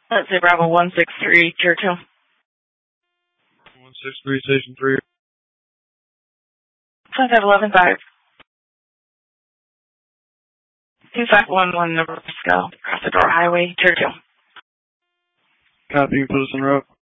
Let's say Bravo 163, Tier 2. 163, Station 3. 25115. 2511 Nebraska, across the door highway, Tier 2. Copy, put us en route.